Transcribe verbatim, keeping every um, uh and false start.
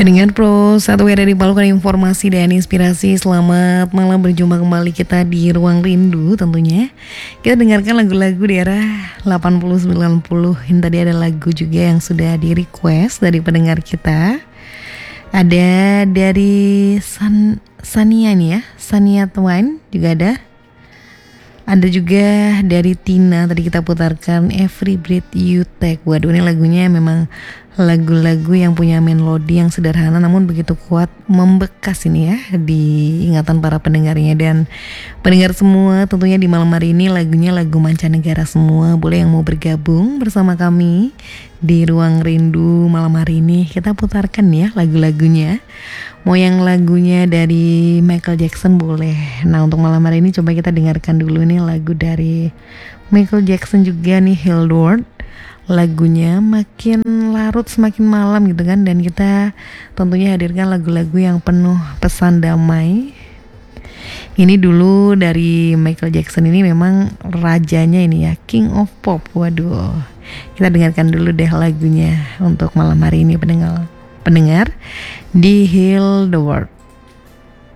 Pendengar Pro satu W R dari Palukan informasi dan inspirasi. Selamat malam, berjumpa kembali kita di Ruang Rindu tentunya. Kita dengarkan lagu-lagu di era delapan puluh sembilan puluh. Ini tadi ada lagu juga yang sudah di request dari pendengar kita. Ada dari San, Sania nih ya, Sania Twain juga ada. Ada juga dari Tina, tadi kita putarkan Every Breath You Take. Waduh, ini lagunya memang lagu-lagu yang punya melodi yang sederhana namun begitu kuat, membekas ini ya di ingatan para pendengarnya. Dan pendengar semua tentunya di malam hari ini lagunya lagu mancanegara semua. Boleh yang mau bergabung bersama kami di Ruang Rindu malam hari ini, kita putarkan ya lagu-lagunya. Mau yang lagunya dari Michael Jackson boleh. Nah, untuk malam hari ini coba kita dengarkan dulu nih lagu dari Michael Jackson juga nih, Heal the World. Lagunya makin larut semakin malam gitu kan. Dan kita tentunya hadirkan lagu-lagu yang penuh pesan damai. Ini dulu dari Michael Jackson, ini memang rajanya ini ya, King of Pop. Waduh, kita dengarkan dulu deh lagunya untuk malam hari ini pendengar pendengar di Heal the World.